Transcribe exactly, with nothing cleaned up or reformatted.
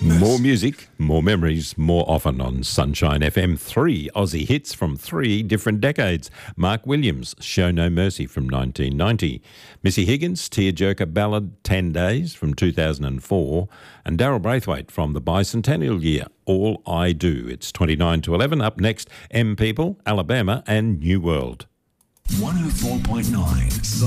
More music, more memories, more often on Sunshine F M. Three Aussie hits from three different decades. Mark Williams, Show No Mercy from nineteen ninety. Missy Higgins, tearjerker ballad ten days from two thousand four. And Daryl Braithwaite from the bicentennial year, All I Do. It's twenty-nine to eleven. Up next, M People, Alabama and New World. one oh four point nine